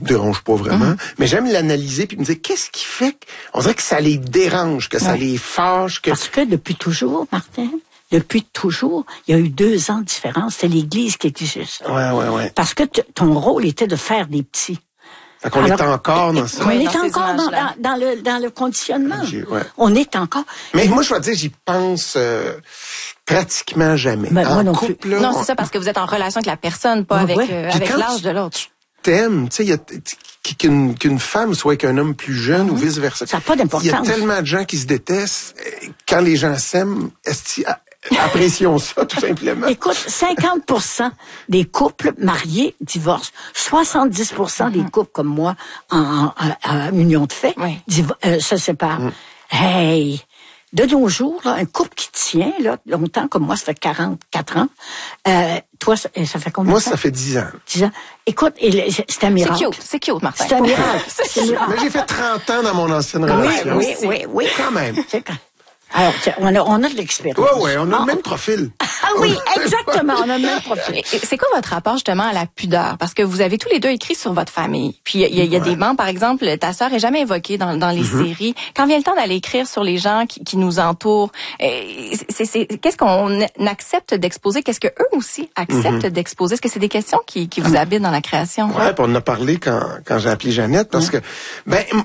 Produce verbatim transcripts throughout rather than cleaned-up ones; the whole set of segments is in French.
dérange pas vraiment, Mm-hmm. mais j'aime l'analyser puis me dire qu'est-ce qui fait qu'on dirait que ça les dérange, que ça ouais. les fâche, que... Parce que depuis toujours, Martin, depuis toujours, il y a eu deux ans de différence. C'est l'Église qui exige ça. Ouais, ouais, ouais. Parce que t- ton rôle était de faire des petits. Fait qu'on Alors, est encore dans ça. On Oui, est dans ces encore dans, images-là. dans, dans le, dans le conditionnement. J'ai- ouais. On est encore... Mais moi, je dois dire, j'y pense euh, pratiquement jamais. Ben, moi en non plus. couple, là, Non, on- c'est ça, parce que vous êtes en relation avec la personne, pas Ouais, avec, ouais. euh, Puis avec quand l'âge tu- de l'autre. t'aimes, tu sais, il y a qu'une qu'une femme soit avec un homme plus jeune ou vice versa. Ça n'a pas d'importance. Il y a tellement de gens qui se détestent. Quand les gens s'aiment, est-ce apprécions ça tout simplement. Écoute, cinquante pour cent des couples mariés divorcent. soixante-dix pour cent des couples comme moi en, en, en- en union de fait Oui. divo- euh, se séparent. Hey! De nos jours, là, un couple qui tient là, longtemps, comme moi, ça fait quarante-quatre ans. Euh, toi, ça, ça fait combien Moi, de temps? ça fait dix ans. dix ans. Écoute, et le- c'est un C'est miracle. cute, c'est cute, Martin. C'est un miracle. C'est un miracle. Mais j'ai fait trente ans dans mon ancienne Oui, relation. oui, oui, oui. Quand même. C'est quand- Alors, tiens, on a, on a de l'expérience. Ouais, ouais, on a Ah, le même profil. Ah oui, exactement, on a le même profil. Et- et C'est quoi votre rapport justement à la pudeur? Parce que vous avez tous les deux écrit sur votre famille. Puis il y a, il y a- il y a des membres, par exemple, ta sœur est jamais évoquée dans, dans les Mm-hmm. séries. Quand vient le temps d'aller écrire sur les gens qui, qui nous entourent, euh, c'est, c'est, qu'est-ce qu'on accepte d'exposer? Qu'est-ce que eux aussi acceptent d'exposer? Est-ce que c'est des questions qui, qui vous habitent dans la création? Mm-hmm. Ouais, puis on en a parlé quand, quand j'ai appelé Jeannette, parce que, ben, m-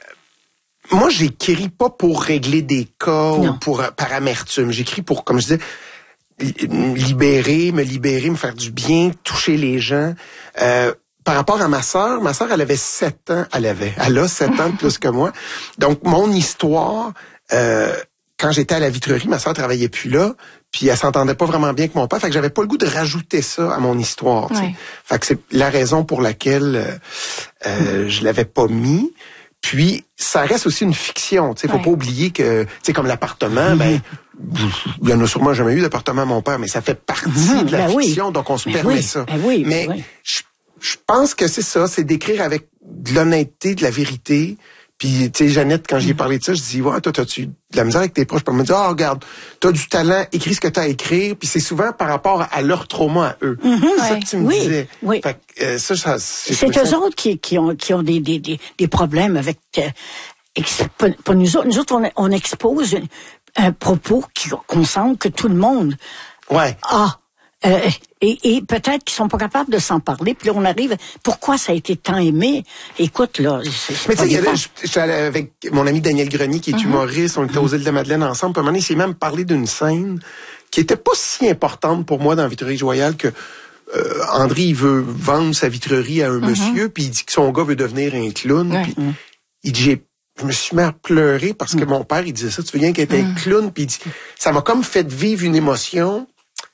moi, j'écris pas pour régler des cas ou Non. pour, par amertume. J'écris pour, comme je disais, li- libérer, me libérer, me faire du bien, toucher les gens. Euh, par rapport à ma sœur, ma sœur, elle avait sept ans, elle avait, elle a sept ans de plus que moi. Donc, mon histoire, euh, quand j'étais à la vitrerie, ma sœur travaillait plus là, puis elle s'entendait pas vraiment bien avec mon père, fait que j'avais pas le goût de rajouter ça à mon histoire. tu sais. Ouais. Fait que c'est la raison pour laquelle euh, euh, je l'avais pas mis. Puis ça reste aussi une fiction, tu sais, faut Ouais. pas oublier que, tu sais, comme l'appartement, ben, il y en a sûrement jamais eu d'appartement à mon père, mais ça fait partie de la Ben oui. fiction, donc on se Ben permet oui, ça. ben oui, mais oui. je, je pense que c'est ça, c'est d'écrire avec de l'honnêteté, de la vérité. Puis, tu sais, Jeannette, quand j'y ai parlé de ça, je dis, ouais, toi, t'as-tu de la misère avec tes proches? Puis elle me dit, ah, oh, regarde, t'as du talent, écris ce que t'as à écrire. Puis c'est souvent par rapport à leur trauma à eux. C'est ça Ouais. que tu me Oui, disais. oui. Fait que, euh, ça, ça, j'ai C'est trouvé eux ça- autres qui, qui ont, qui ont des, des, des, des problèmes avec... Euh, ex- pas, pas nous autres. Nous autres, on, on expose un, un propos qui, qu'on sent que tout le monde Ouais. a. Euh, et, et peut-être qu'ils sont pas capables de s'en parler. Puis là, on arrive... Pourquoi ça a été tant aimé? Écoute, là... C'est, c'est Mais tu pas sais, il y des avait- fois- je- j'étais allé avec mon ami Daniel Grenier, qui est humoriste, on était aux îles de Madeleine ensemble, puis à un moment donné, il s'est même parlé d'une scène qui était pas si importante pour moi dans Vitrerie Joyale que euh, André, il veut vendre sa vitrerie à un monsieur, puis il dit que son gars veut devenir un clown, Ouais. puis il dit, j'ai je me suis mis à pleurer parce que mon père, il disait ça, tu veux bien qu'il était un clown, puis il dit, ça m'a comme fait vivre une émotion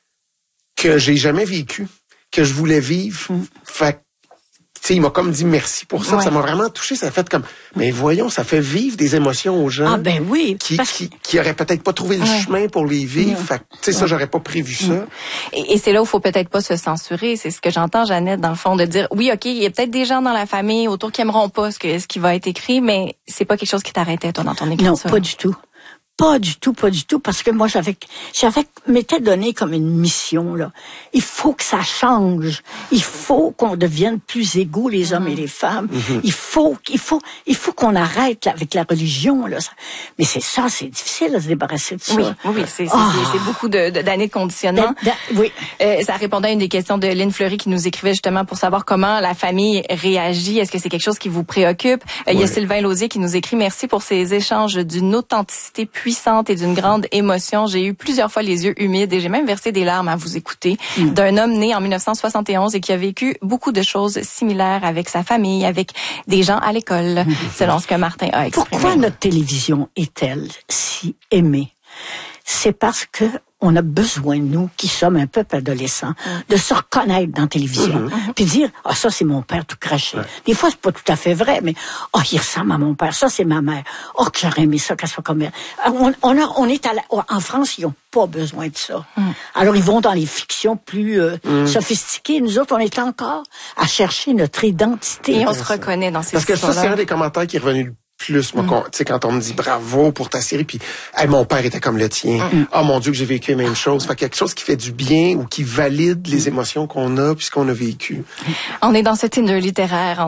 que j'ai jamais vécue, que je voulais vivre. Fait que, tu sais, il m'a comme dit merci pour ça. Ouais. Ça m'a vraiment touché. Ça a fait comme, mais voyons, ça fait vivre des émotions aux gens Ah ben oui. qui, parce- qui, qui auraient peut-être pas trouvé le Ouais. chemin pour les vivre. Fait que, tu sais, ça, j'aurais pas prévu ça. Et, et c'est là où il faut peut-être pas se censurer. C'est ce que j'entends, Jeannette, dans le fond, de dire, oui, OK, il y a peut-être des gens dans la famille autour qui aimeront pas ce, que, ce qui va être écrit, mais c'est pas quelque chose qui t'arrêtait, toi, dans ton écriture. Non, pas du tout. Pas du tout, pas du tout, parce que moi, j'avais, j'avais, m'étais donné comme une mission, là. Il faut que ça change. Il faut qu'on devienne plus égaux, les hommes et les femmes. Il faut, il faut, il faut qu'on arrête là, avec la religion, là. Mais c'est ça, c'est difficile de se débarrasser de ça. Oui, oui, oui, c'est, c'est, Ah. c'est, c'est beaucoup de, de- d'années de conditionnement. Da- da- oui. Euh, ça répondait à une des questions de Lynn Fleury qui nous écrivait justement pour savoir comment la famille réagit. Est-ce que c'est quelque chose qui vous préoccupe? Euh, Il y a Ouais. Sylvain Lausier qui nous écrit « Merci pour ces échanges d'une authenticité puissante et d'une grande émotion. J'ai eu plusieurs fois les yeux humides et j'ai même versé des larmes à vous écouter. Mm. D'un homme né en dix-neuf cent soixante et onze et qui a vécu beaucoup de choses similaires avec sa famille, avec des gens à l'école, mm. selon ce que Martin a exprimé. Pourquoi notre télévision est-elle si aimée? C'est parce que on a besoin, nous, qui sommes un peuple adolescent, de se reconnaître dans la télévision. Mm-hmm. Puis dire, ah, ça, c'est mon père tout craché. Ouais. Des fois, c'est pas tout à fait vrai, mais, oh, il ressemble à mon père. Ça, c'est ma mère. Oh, que j'aurais aimé ça qu'elle soit comme elle. On, on, a, on est à la, en France, ils ont pas besoin de ça. Mm. Alors, ils vont dans les fictions plus euh, mm. sophistiquées. Nous autres, on est encore à chercher notre identité. Et on se reconnaît dans ces Parce que ça, c'est un des commentaires qui est revenu le plus, moi, mm. tu sais, quand on me dit bravo pour ta série, puis hey, mon père était comme le tien. Mm. Oh mon Dieu, que j'ai vécu la même chose. Fait quelque chose qui fait du bien ou qui valide les émotions qu'on a puis ce qu'on a vécu. On est dans ce Tinder littéraire.